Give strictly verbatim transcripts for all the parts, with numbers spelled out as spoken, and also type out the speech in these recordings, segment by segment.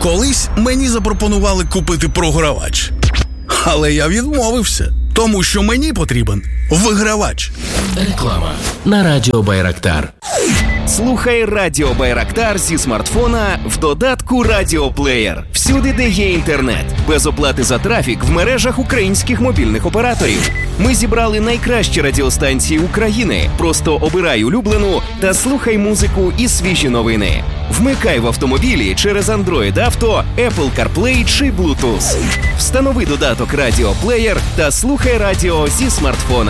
Колись мені запропонували купити програвач. Але я відмовився, тому що мені потрібен вигравач. Реклама на Радіо Байрактар. Слухай Радіо Байрактар зі смартфона в додатку Радіоплеєр. Всюди, де є інтернет. Без оплати за трафік в мережах українських мобільних операторів. Ми зібрали найкращі радіостанції України. Просто обирай улюблену та слухай музику і свіжі новини. Вмикай в автомобілі через Android Auto, Apple CarPlay чи Bluetooth. Встанови додаток Радіоплеєр та слухай радіо зі смартфона.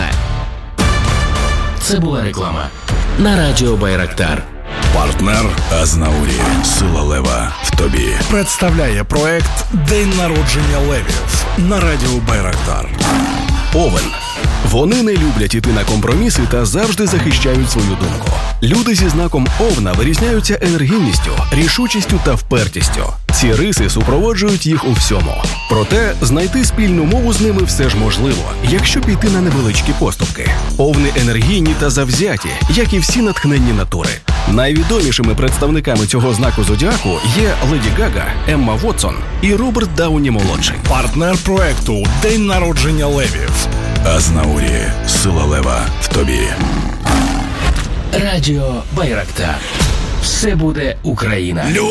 Це була реклама на Радіо Байрактар. Партнер Азнаурі. Сила лева в тобі. Представляє проект «День народження левів» на Радіо Байрактар. Овен. Вони не люблять іти на компроміси та завжди захищають свою думку. Люди зі знаком Овна вирізняються енергійністю, рішучістю та впертістю. Ці риси супроводжують їх у всьому. Проте знайти спільну мову з ними все ж можливо, якщо піти на невеличкі поступки. Овни енергійні та завзяті, як і всі натхненні натури. Найвідомішими представниками цього знаку зодіаку є Леді Гага, Емма Вотсон і Роберт Дауні-молодший. Партнер проекту «День народження левів». Азнаурі. Сила лева в тобі. Радіо Байрактар. Все буде Україна.